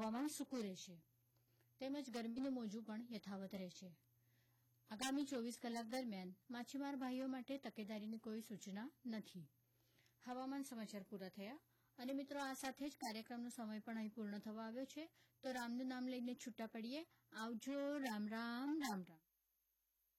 હવામાન સૂકું રહેશે તેમજ ગરમીનું મોજું પણ યથાવત રહેશે. આગામી 24 કલાક દરમિયાન માછીમાર ભાઈઓ માટે તકેદારીની કોઈ સૂચના નથી. હવામાન સમાચાર પૂરા થયા અને મિત્રો આ સાથે જ કાર્યક્રમનો સમય પણ અહીં પૂર્ણ થવા આવ્યો છે. તો રામનું નામ લઈને છૂટા પડીએ. આવજો. રામ રામ રામ રામ.